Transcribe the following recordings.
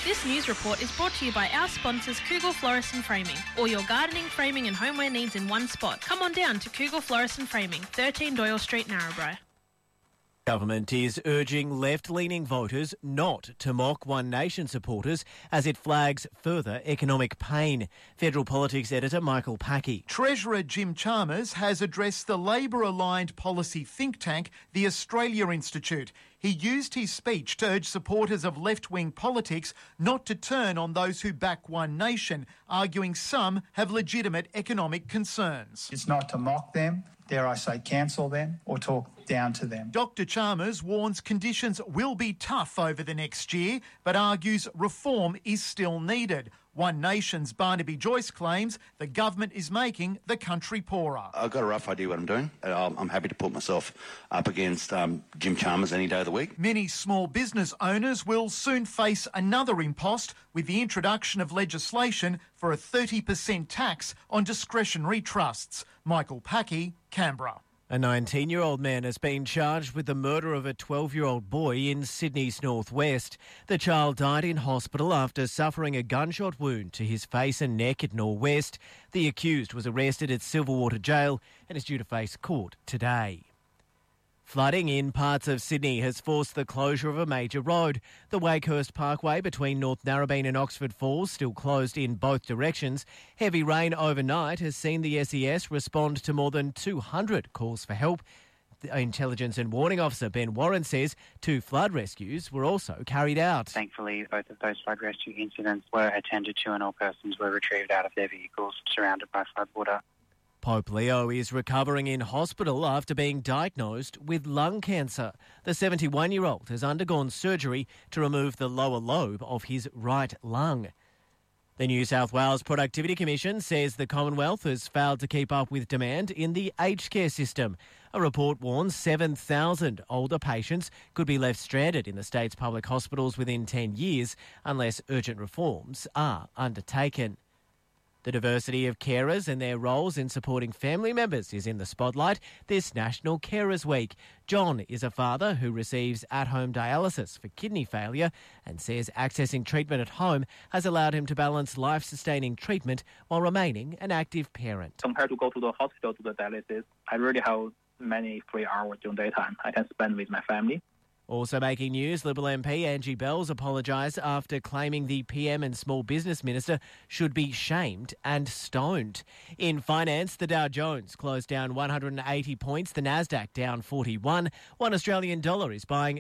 This news report is brought to you by our sponsors Kugel Florist and Framing. All your gardening, framing and homeware needs in one spot. Come on down to Kugel Florist and Framing, 13 Doyle Street, Narrabri. Government is urging left-leaning voters not to mock One Nation supporters as it flags further economic pain. Federal Politics editor Michael Packey. Treasurer Jim Chalmers has addressed the Labor-aligned policy think tank, the Australia Institute. He used his speech to urge supporters of left-wing politics not to turn on those who back One Nation, arguing some have legitimate economic concerns. It's not to mock them, dare I say cancel them, or talk down to them. Dr Chalmers warns conditions will be tough over the next year, but argues reform is still needed. One Nation's Barnaby Joyce claims the government is making the country poorer. I've got a rough idea what I'm doing. I'm happy to put myself up against Jim Chalmers any day of the week. Many small business owners will soon face another impost with the introduction of legislation for a 30% tax on discretionary trusts. Michael Packey, Canberra. A 19-year-old man has been charged with the murder of a 12-year-old boy in Sydney's northwest. The child died in hospital after suffering a gunshot wound to his face and neck at Norwest. The accused was arrested at Silverwater Jail and is due to face court today. Flooding in parts of Sydney has forced the closure of a major road. The Wakehurst Parkway between North Narrabeen and Oxford Falls still closed in both directions. Heavy rain overnight has seen the SES respond to more than 200 calls for help. The Intelligence and Warning Officer Ben Warren says 2 flood rescues were also carried out. Thankfully, both of those flood rescue incidents were attended to and all persons were retrieved out of their vehicles surrounded by floodwater. Pope Leo is recovering in hospital after being diagnosed with lung cancer. The 71-year-old has undergone surgery to remove the lower lobe of his right lung. The New South Wales Productivity Commission says the Commonwealth has failed to keep up with demand in the aged care system. A report warns 7,000 older patients could be left stranded in the state's public hospitals within 10 years unless urgent reforms are undertaken. The diversity of carers and their roles in supporting family members is in the spotlight this National Carers Week. John is a father who receives at-home dialysis for kidney failure and says accessing treatment at home has allowed him to balance life-sustaining treatment while remaining an active parent. Compared to go to the hospital to the dialysis, I really have many free hours during daytime I can spend with my family. Also making news, Liberal MP Angie Bells apologised after claiming the PM and Small Business Minister should be shamed and stoned. In finance, the Dow Jones closed down 180 points, the Nasdaq down 41. $1 Australian is buying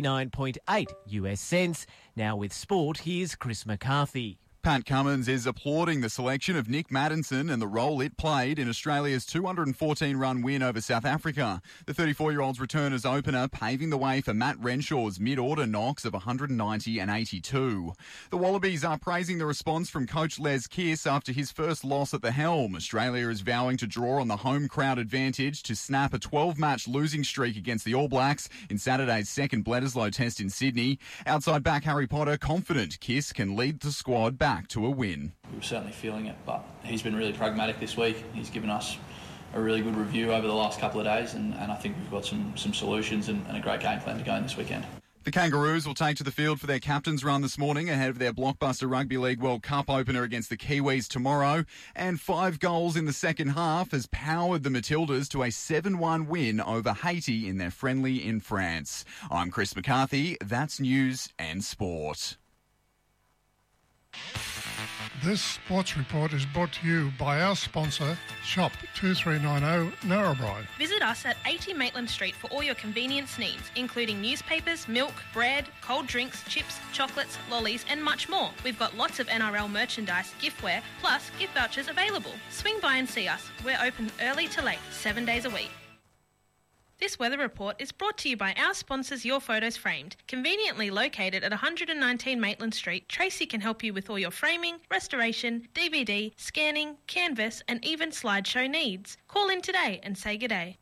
69.8 US cents. Now with sport, here's Chris McCarthy. Pat Cummins is applauding the selection of Nick Maddinson and the role it played in Australia's 214-run win over South Africa. The 34-year-old's return as opener, paving the way for Matt Renshaw's mid-order knocks of 190 and 82. The Wallabies are praising the response from coach Les Kiss after his first loss at the helm. Australia is vowing to draw on the home crowd advantage to snap a 12-match losing streak against the All Blacks in Saturday's second Bledisloe test in Sydney. Outside back Harry Potter confident Kiss can lead the squad back to a win. We were certainly feeling it, but he's been really pragmatic this week. He's given us a really good review over the last couple of days, and I think we've got some solutions and a great game plan to go in this weekend. The Kangaroos will take to the field for their captain's run this morning ahead of their blockbuster Rugby League World Cup opener against the Kiwis tomorrow. And 5 goals in the second half has powered the Matildas to a 7-1 win over Haiti in their friendly in France. I'm Chris McCarthy. That's News and Sport. This sports report is brought to you by our sponsor, Shop 2390 Narrabri. Visit us at 80 Maitland Street for all your convenience needs, including newspapers, milk, bread, cold drinks, chips, chocolates, lollies and much more. We've got lots of NRL merchandise, giftware, plus gift vouchers available. Swing by and see us. We're open early to late, 7 days a week. This weather report is brought to you by our sponsors Your Photos Framed. Conveniently located at 119 Maitland Street, Tracy can help you with all your framing, restoration, DVD, scanning, canvas and even slideshow needs. Call in today and say g'day.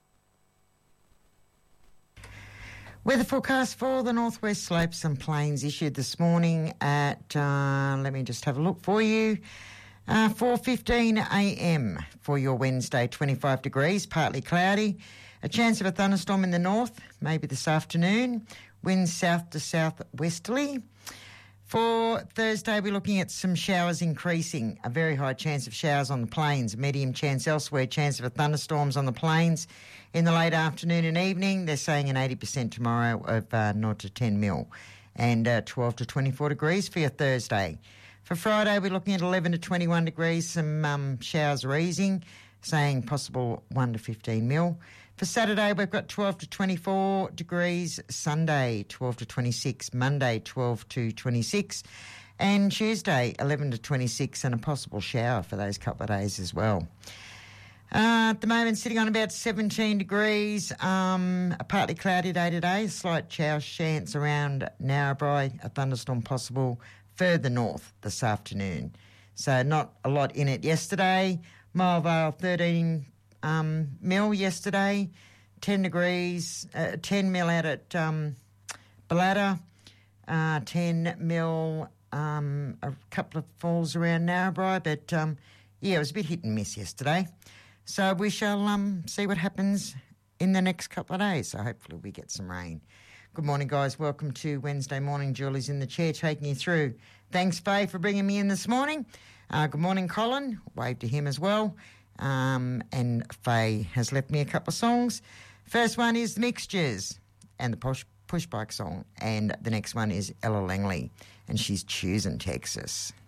Weather forecast for the northwest slopes and plains issued this morning at, let me just have a look for you, 4:15 a.m. for your Wednesday, 25 degrees, partly cloudy. A chance of a thunderstorm in the north, maybe this afternoon. Winds south to southwesterly. For Thursday, we're looking at some showers increasing. A very high chance of showers on the plains, medium chance elsewhere, chance of thunderstorms on the plains in the late afternoon and evening. They're saying an 80% tomorrow of 0 to 10 mil and 12 to 24 degrees for your Thursday. For Friday, we're looking at 11 to 21 degrees. Some showers are easing, saying possible 1 to 15 mil. For Saturday, we've got 12 to 24 degrees. Sunday, 12 to 26. Monday, 12 to 26. And Tuesday, 11 to 26, and a possible shower for those couple of days as well. At the moment, sitting on about 17 degrees. A partly cloudy day today. Slight shower chance around Narrabri. A thunderstorm possible further north this afternoon. So not a lot in it yesterday. Milevale, 13 mil yesterday, 10 degrees, 10 mil out at Balladder, 10 mil, a couple of falls around Narrabri, but it was a bit hit and miss yesterday. So we shall see what happens in the next couple of days. So hopefully we get some rain. Good morning, guys. Welcome to Wednesday morning. Julie's in the chair taking you through. Thanks, Faye, for bringing me in this morning. Good morning, Colin. Wave to him as well. And Faye has left me a couple of songs. First one is The Mixtures and the Push Bike song. And the next one is Ella Langley, and she's choosing Texas.